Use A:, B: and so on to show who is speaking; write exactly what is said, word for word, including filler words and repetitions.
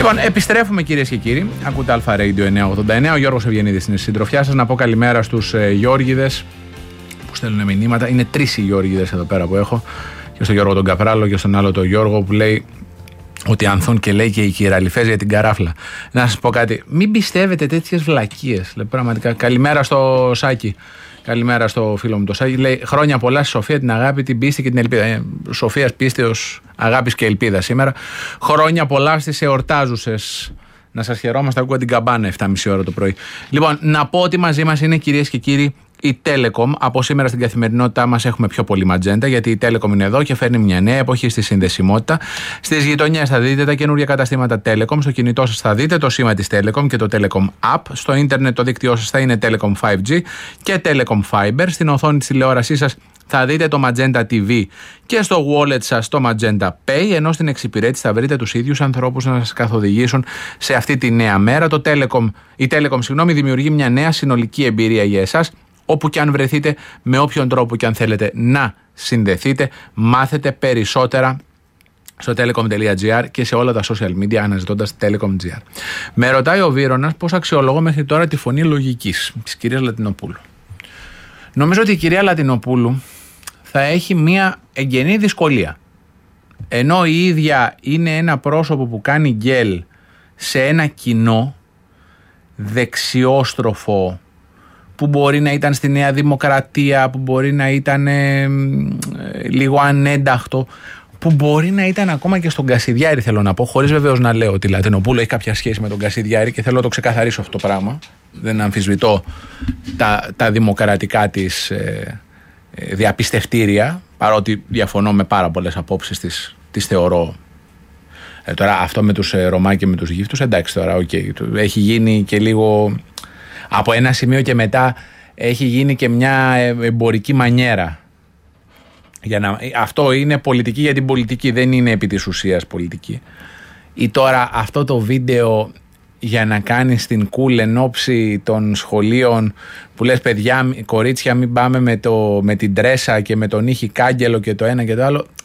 A: Λοιπόν, επιστρέφουμε κυρίες και κύριοι. Ακούτε Αλφα Radio εννιακόσια ογδόντα εννέα. Ο Γιώργος Ευγενίδης στην συντροφιά σας. Να πω καλημέρα στους ε, Γιώργηδες που στέλνουν μηνύματα. Είναι τρεις οι Γιώργηδες εδώ πέρα που έχω. Και στον Γιώργο τον Καπράλο και στον άλλο τον Γιώργο που λέει ότι ανθούν και λέει και οι κυραλιφές για την καράφλα. Να σας πω κάτι. Μην πιστεύετε τέτοιες βλακίες. Λέει, πραγματικά. Καλημέρα στο Σάκη. Καλημέρα στο φίλο μου το Σάκη. Λέει χρόνια πολλά στη Σοφία, την αγάπη, την πίστη και την ελπίδα. Ε, Σοφίας πίστεως, αγάπης και ελπίδα σήμερα. Χρόνια πολλά στις εορτάζουσες. Να σας χαιρόμαστε, ακούω την καμπάνα εφτά και μισή ώρα το πρωί. Λοιπόν, να πω ότι μαζί μας είναι κυρίες και κύριοι η Telecom. Από σήμερα στην καθημερινότητά μας έχουμε πιο πολύ ματζέντα, γιατί η Telecom είναι εδώ και φέρνει μια νέα εποχή στη συνδεσιμότητα. Στις γειτονιές θα δείτε τα καινούργια καταστήματα Telecom. Στο κινητό σας θα δείτε το σήμα της Telecom και το Telecom App. Στο ίντερνετ το δίκτυό σας θα είναι Telecom φάιβ τζι και Telecom Fiber. Στην οθόνη της τηλεόρασής σας θα δείτε το Magenta τι βι και στο wallet σας το Magenta Pay, ενώ στην εξυπηρέτηση θα βρείτε τους ίδιους ανθρώπους να σας καθοδηγήσουν σε αυτή τη νέα μέρα. Το Telecom, η Telecom συγγνώμη, δημιουργεί μια νέα συνολική εμπειρία για εσάς, όπου και αν βρεθείτε, με όποιον τρόπο και αν θέλετε να συνδεθείτε. Μάθετε περισσότερα στο telecom.gr και σε όλα τα social media αναζητώντας telecom.gr. Με ρωτάει ο Βίρονας πώς αξιολογώ μέχρι τώρα τη φωνή λογικής της κυρίας Λατινοπούλου. Νομίζω ότι η κυρία Λατινοπούλου θα έχει μια εγγενή δυσκολία. Ενώ η ίδια είναι ένα πρόσωπο που κάνει γκέλ σε ένα κοινό δεξιόστροφο, που μπορεί να ήταν στη Νέα Δημοκρατία, που μπορεί να ήταν ε, λίγο ανένταχτο, που μπορεί να ήταν ακόμα και στον Κασιδιάρη, θέλω να πω, χωρίς βεβαίως να λέω ότι η Λατινοπούλου έχει κάποια σχέση με τον Κασιδιάρη και θέλω να το ξεκαθαρίσω αυτό το πράγμα. Δεν αμφισβητώ τα, τα δημοκρατικά της ε, ε, διαπιστευτήρια, παρότι διαφωνώ με πάρα πολλές απόψεις της, τις θεωρώ. Ε, τώρα αυτό με τους ε, Ρωμά και με τους γύφτους, εντάξει τώρα, okay, έχει γίνει και λίγο... Από ένα σημείο και μετά έχει γίνει και μια εμπορική μανιέρα. Για να, αυτό είναι πολιτική για την πολιτική, δεν είναι επί της ουσίας πολιτική. Ή τώρα αυτό το βίντεο για να κάνεις την cool εν ώψη των σχολείων που λες παιδιά, κορίτσια μην πάμε με, το, με την τρέσα και με τον ήχη κάγκελο και το ένα και το άλλο.